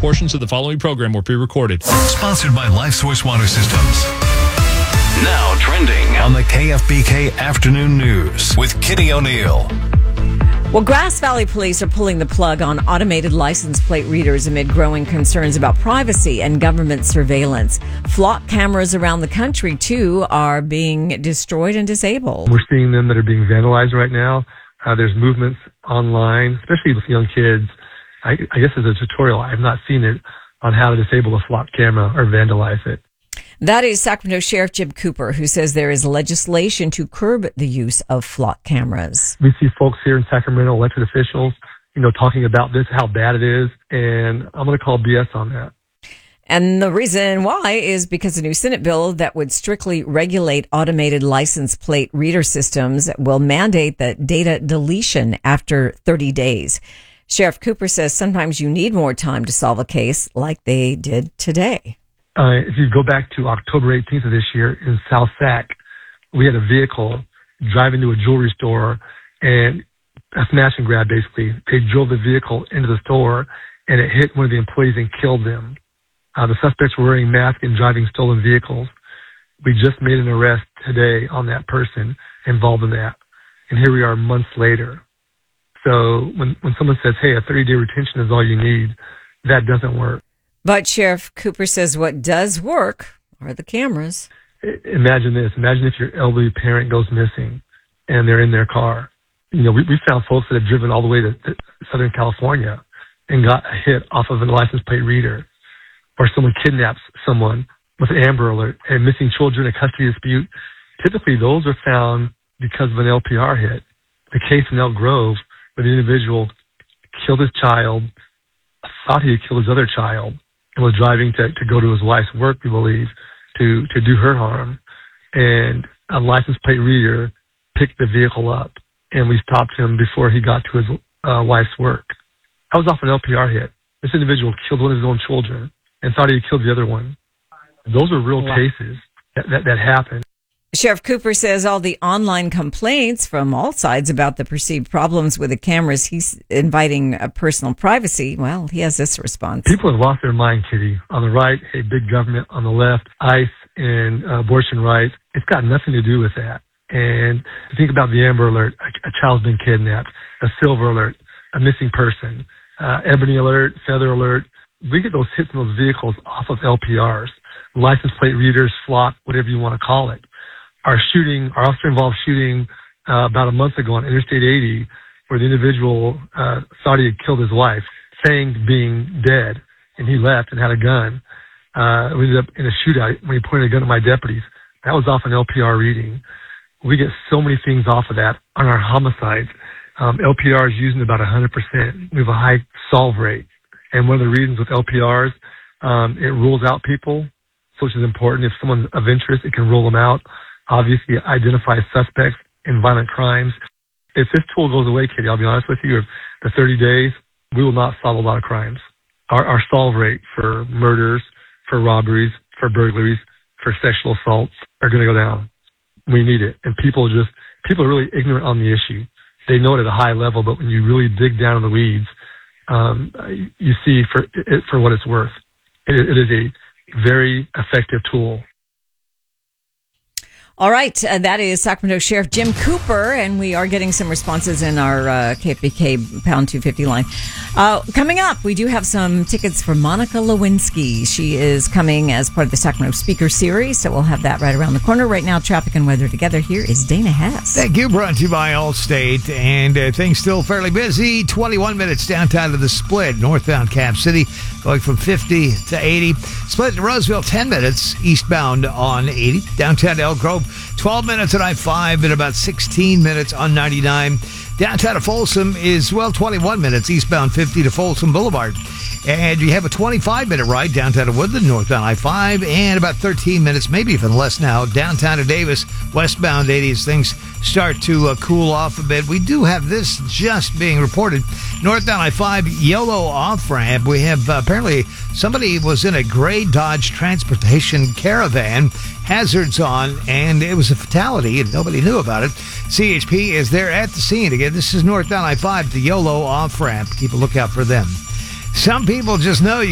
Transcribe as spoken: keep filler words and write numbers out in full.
portions of the following program were pre-recorded. Sponsored by LifeSource Water Systems. Now trending on the K F B K Afternoon News with Kitty O'Neill. Well, Grass Valley Police are pulling the plug on automated license plate readers amid growing concerns about privacy and government surveillance. Flock cameras around the country, too, are being destroyed and disabled. We're seeing them that are being vandalized right now. Uh, there's movements online, especially with young kids. I, I guess as a tutorial, I have not seen it on how to disable a flock camera or vandalize it. That is Sacramento Sheriff Jim Cooper, who says there is legislation to curb the use of flock cameras. We see folks here in Sacramento, elected officials, you know, talking about this, how bad it is, and I'm going to call B S on that. And the reason why is because a new Senate bill that would strictly regulate automated license plate reader systems will mandate the data deletion after thirty days. Sheriff Cooper says sometimes you need more time to solve a case like they did today. Uh, if you go back to October eighteenth of this year in South Sac, we had a vehicle driving to a jewelry store and a smash and grab, basically. They drove the vehicle into the store and it hit one of the employees and killed them. Uh, the suspects were wearing masks and driving stolen vehicles. We just made an arrest today on that person involved in that. And here we are months later. So when, when someone says, hey, a thirty-day retention is all you need, that doesn't work. But Sheriff Cooper says what does work are the cameras. Imagine this. Imagine if your elderly parent goes missing and they're in their car. You know, we, we found folks that have driven all the way to, to Southern California and got a hit off of a license plate reader. Or someone kidnaps someone with an Amber Alert and missing children, a custody dispute. Typically, those are found because of an L P R hit. The case in Elk Grove where the individual killed his child, thought he had killed his other child, and was driving to, to go to his wife's work, we believe, to, to do her harm. And a license plate reader picked the vehicle up, and we stopped him before he got to his uh, wife's work. That was off an L P R hit. This individual killed one of his own children and thought he had killed the other one. Those are real wow. cases that, that, that happen. Sheriff Cooper says all the online complaints from all sides about the perceived problems with the cameras, he's inviting a personal privacy. Well, he has this response. People have lost their mind, Kitty. On the right, hey, big government. On the left, ICE and uh, abortion rights. It's got nothing to do with that. And think about the Amber Alert, a, a child's been kidnapped, a Silver Alert, a missing person, uh, Ebony Alert, Feather Alert. We get those hits in those vehicles off of L P Rs, license plate readers, flock, whatever you want to call it. Our shooting, our officer-involved shooting uh, about a month ago on Interstate eighty, where the individual uh, thought he had killed his wife, feigned being dead, and he left and had a gun. Uh, we ended up in a shootout when he pointed a gun at my deputies. That was off an L P R reading. We get so many things off of that on our homicides. Um, L P R is using about one hundred percent. We have a high solve rate. And one of the reasons with L P Rs, um, it rules out people, which is important. If someone's of interest, it can rule them out. Obviously, identify suspects in violent crimes. If this tool goes away, Kitty, I'll be honest with you, the thirty days, we will not solve a lot of crimes. Our, our solve rate for murders, for robberies, for burglaries, for sexual assaults are going to go down. We need it. And people just, people are really ignorant on the issue. They know it at a high level, but when you really dig down in the weeds, um, you see for it, for what it's worth. It, it is a very effective tool. All right, uh, that is Sacramento Sheriff Jim Cooper, and we are getting some responses in our uh, K F B K pound two fifty line. Uh, coming up, we do have some tickets for Monica Lewinsky. She is coming as part of the Sacramento Speaker Series, so we'll have that right around the corner. Right now, traffic and weather together. Here is Dana Hess. Thank you. Brought to you by Allstate, and uh, things still fairly busy. twenty-one minutes downtown to the Split, northbound Cap City, going from fifty to eighty. Split to Roseville, ten minutes eastbound on eighty. Downtown to Elk Grove, twelve minutes at I five and about sixteen minutes on ninety-nine. Downtown to Folsom is, well, twenty-one minutes eastbound fifty to Folsom Boulevard. And you have a twenty-five minute ride downtown to Woodland, northbound I five, and about thirteen minutes, maybe even less now, downtown to Davis, westbound eighty as things start to uh, cool off a bit. We do have this just being reported. Northbound I five, yellow off-ramp. We have uh, apparently somebody was in a gray Dodge Transportation Caravan, hazards on, and it was a fatality, and nobody knew about it. C H P is there at the scene. Again, this is northbound I five, the YOLO off-ramp. Keep a lookout for them. Some people just know you